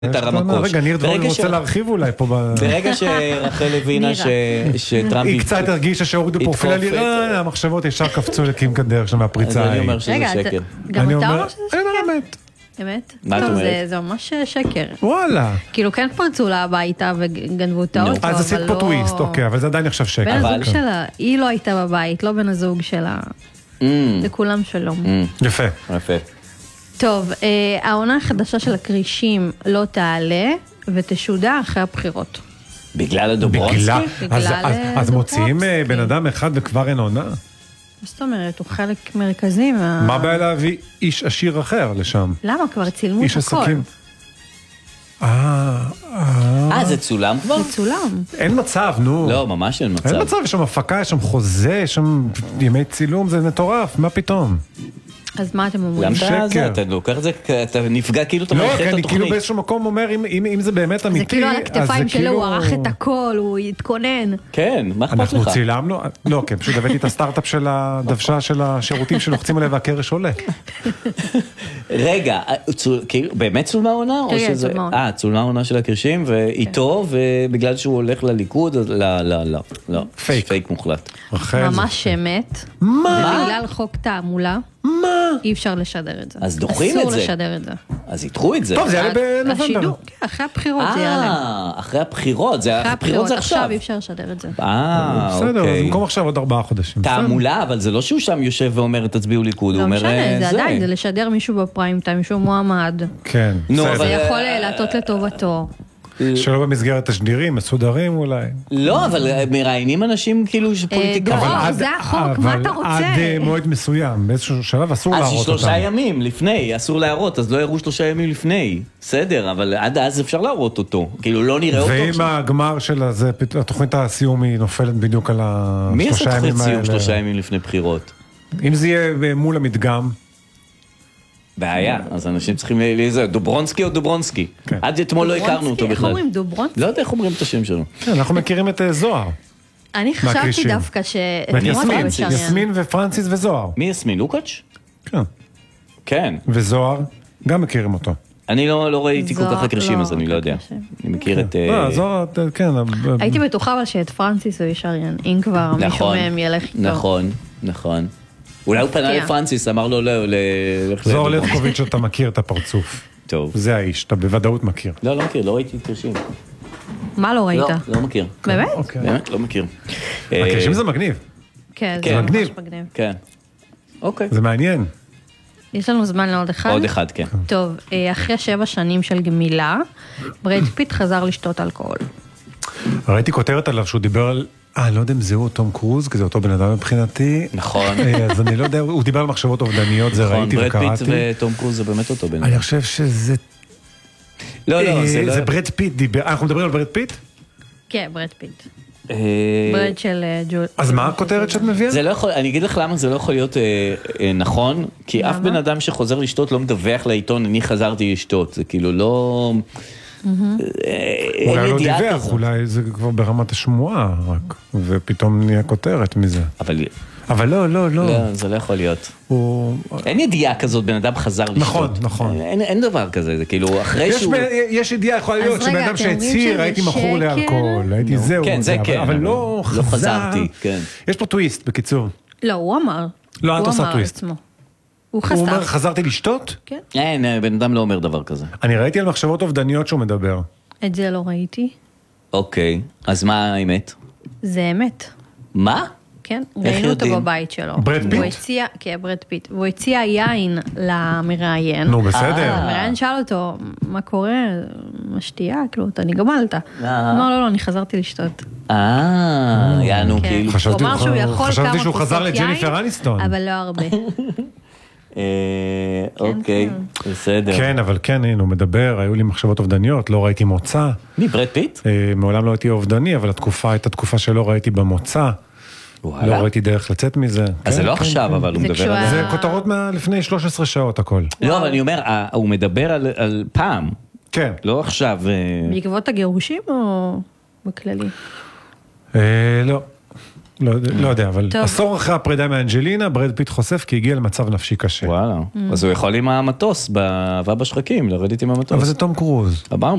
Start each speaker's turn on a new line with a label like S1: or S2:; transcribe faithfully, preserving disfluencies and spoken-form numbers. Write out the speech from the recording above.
S1: את הרמקוש.
S2: רגע, ניר דרור רוצה להרחיב אולי פה.
S1: ברגע שרחל הבינה שטראמפ...
S2: היא קצת הרגישה שהורידו פרופיל על איראן, המחשבות ישר קפצו לקים כדרך שם מהפריצה.
S1: אז אני אומר שזה שקר.
S3: גם אתה אומר שזה שקר?
S2: אין על אמת.
S3: אמת?
S1: מה את אומרת?
S3: זה ממש שקר.
S2: וואלה.
S3: כאילו כן פרצו לה הביתה וגנבו את האוטו, אבל לא...
S2: אז עשית פה טוויסט, אוקיי, אבל זה עדיין עכשיו שקר.
S3: בן הזוג שלה, היא לא הייתה בבית, לא בן הזוג שלה. זה כולם שלום.
S2: יפה.
S1: יפה.
S3: טוב, העונה החדשה של הקרישים לא תעלה ותשודר אחרי הבחירות.
S1: בגלל הדוברונסקי?
S2: אז מוציאים בן אדם אחד וכבר אין עונה?
S3: זאת אומרת, הוא חלק מרכזי מה...
S2: מה בעיה להביא איש עשיר אחר לשם?
S3: למה? כבר צילמו את הכל.
S2: אה,
S1: אה, זה צולם כבר?
S3: זה צולם.
S2: אין מצב, נו.
S1: לא, ממש אין מצב.
S2: אין מצב, יש שם הפקה, יש שם חוזה, יש שם ימי צילום, זה מטורף, מה פתאום?
S3: אז מה אתם אומרים?
S1: למה אתה, אתה לוקח את זה, אתה נפגע כאילו אתה מלכת את התוכנית.
S2: לא, כי אני כאילו באיזשהו מקום אומר, אם זה באמת אמיתי,
S3: זה כאילו על הכתפיים שלו, הוא ערך את הכל, הוא יתכונן.
S1: כן, מה אכפת לך?
S2: אנחנו צילמנו, לא, כן, פשוט הבאתי את הסטארט-אפ של הדוושה של השירותים שלוחצים עליה והקרש עולה.
S1: רגע, באמת צולמה עונה?
S3: כן, צולמה עונה.
S1: אה, צולמה עונה של הקרשים, ואיתו, ובגלל שהוא הולך לליכוד, לא, לא, לא, לא.
S2: פייק.
S1: פייק מוחלט.
S3: ממש אמת.
S2: מה?
S3: בגלל חוק תעמולה.
S2: מה?
S3: אי אפשר לשדר את זה.
S1: אז דוחים את זה.
S3: אסור לשדר את זה.
S1: אז יתחו את זה.
S2: טוב, זה יעלה בנובמבר.
S3: השידור, אחרי הבחירות זה יעלה.
S1: אה, אחרי הבחירות, אחרי הבחירות זה עכשיו.
S3: עכשיו אי אפשר לשדר את זה.
S1: אה, אוקיי.
S2: בסדר, אז במקום עכשיו עוד ארבעה חודשים.
S1: תעמולה, אבל זה לא שהוא שם יושב ואומר, תצביעו ליכוד, הוא אומר,
S3: לא משנה, זה עדיין, זה לשדר מישהו בפריים טיים, מישהו מועמד.
S2: כן.
S3: זה יכול לעטות לטובתו.
S2: שלא במסגרת השדירים, מסודרים אולי.
S1: לא, אבל מראיינים אנשים כאילו שפוליטיקאים.
S3: דרור, זה החוק, מה אתה רוצה?
S2: אבל עד מועד מסוים, באיזשהו שלב אסור להראות אותם.
S1: אז שלושה ימים לפני, אסור להראות, אז לא יראו שלושה ימים לפני. בסדר, אבל עד אז אפשר להראות אותו. כאילו לא נראה אותו.
S2: ואם הגמר של הזה, התוכנית הסיום היא נופלת בדיוק על השלושה ימים האלה.
S1: מי עשה תוכנית סיום שלושה ימים לפני בחירות?
S2: אם זה יהיה מול המדגם.
S1: בעיה, אז אנשים צריכים להיזהר, דוברונסקי או דוברונסקי? עד אתמול לא הכרנו אותו בכלל.
S3: איך אומרים דוברונסקי?
S1: לא יודע איך אומרים את השם שלו.
S2: כן, אנחנו מכירים את זוהר.
S3: אני חשבתי דווקא ש...
S2: יסמין ופרנסיס וזוהר.
S1: מי יסמין? לוקאץ'?
S2: כן.
S1: כן.
S2: וזוהר, גם מכירים אותו.
S1: אני לא ראיתי כל כך הקרשים, אז אני לא יודע. אני מכיר את...
S2: לא, זוהר, כן.
S3: הייתי בטוחה אבל שאת פרנסיס הוא ישריין, אם כבר מישהו מהם ילך איתו.
S1: נכון, נכון. אולי הוא פנה לפרנסיס, אמר לו לא...
S2: זוהר לבקוביץ' אתה מכיר את הפרצוף.
S1: טוב.
S2: זה האיש, אתה בוודאות מכיר.
S1: לא, לא מכיר, לא ראיתי את קרשים.
S3: מה לא ראית?
S1: לא, לא מכיר.
S3: באמת?
S1: באמת, לא מכיר.
S2: הקרשים זה מגניב.
S3: כן, זה ממש מגניב.
S1: כן. אוקיי.
S2: זה מעניין.
S3: יש לנו זמן לעוד אחד?
S1: עוד אחד, כן.
S3: טוב, אחרי שבע שנים של גמילה, ברד פיט חזר לשתות אלכוהול.
S2: ראיתי כותרת עליו שהוא דיבר על... אה, אני לא יודע אם זהו תום קרוז, כי זה אותו בן אדם מבחינתי.
S1: נכון.
S2: אז אני לא יודע, הוא דיבר על מחשבות אובדניות, זה ראיתי וקראתי.
S1: ברד פיט ותום קרוז זה באמת אותו בן אדם.
S2: אני חושב שזה...
S1: לא, לא, זה לא...
S2: זה ברד פיט דיבר... אנחנו מדברים על ברד פיט?
S3: כן, ברד פיט. ברד של ג'ול...
S2: אז מה הכותרת שאת מביאה?
S1: זה לא יכול... אני אגיד לך למה זה לא יכול להיות נכון, כי אף בן אדם שחוזר לשתות לא מדווח לעיתון, אני חזרתי לשתות, זה כאילו לא...
S2: אולי לא דיווח, אולי זה כבר ברמת השמועה רק, ופתאום נהיה כותרת מזה. אבל לא, לא, לא.
S1: לא, זה לא יכול להיות. אין ידיעה כזאת, בן אדם חזר לשתות.
S2: נכון, נכון.
S1: אין דבר כזה, זה כאילו אחרי שהוא...
S2: יש ידיעה, יכול להיות שבן אדם שהצהיר, הייתי מכור לאלכוהול, הייתי זהו.
S1: כן, זה כן.
S2: אבל לא
S1: חזרתי, כן.
S2: יש פה טוויסט, בקיצור.
S3: לא, הוא אמר.
S2: לא, אל תעשה טוויסט.
S3: הוא חסך.
S2: הוא אומר, חזרתי לשתות?
S3: כן.
S1: אין, בן אדם לא אומר דבר כזה.
S2: אני ראיתי על מחשבות אובדניות שהוא מדבר.
S3: את זה לא ראיתי.
S1: אוקיי, אז מה האמת?
S3: זה אמת.
S1: מה?
S3: כן, ראינו אותו בבית שלו.
S2: ברד פיט?
S3: כן, ברד פיט. והוא הציע יין למראיין.
S2: נו, בסדר.
S3: המראיין שאל אותו, מה קורה? משתייה, כאילו, אתה נגמלת. אמר, לא, לא, אני חזרתי לשתות.
S1: אה, יענו, כאילו.
S3: הוא אמר שהוא יכול כמה
S2: חשבתי שהוא חזר
S3: כוסות
S2: לג'ניפר
S3: יין,
S2: אניסטון.
S3: אבל לא הרבה.
S1: אוקיי, בסדר.
S2: כן, אבל כן, הנה, הוא מדבר, היו לי מחשבות אובדניות, לא ראיתי מוצא.
S1: מי, ברד פיט?
S2: מעולם לא הייתי אובדני, אבל התקופה הייתה תקופה שלא ראיתי במוצא. לא ראיתי דרך לצאת מזה.
S1: אז זה לא עכשיו, אבל הוא מדבר על...
S2: זה כותרות לפני שלוש עשרה שעות הכל.
S1: לא, אבל אני אומר, הוא מדבר על פעם.
S2: כן.
S1: לא עכשיו...
S3: בעקבות הגירושים או בכללי?
S2: לא. לא, לא יודע, אבל טוב. עשור אחרי הפרידה מאנג'לינה, ברד פיט חושף כי הגיע למצב נפשי קשה.
S1: וואלה, mm. אז הוא יכול עם המטוס, באהבה בשחקים, לרדת עם המטוס.
S2: אבל זה תום קרוז.
S1: אמרנו.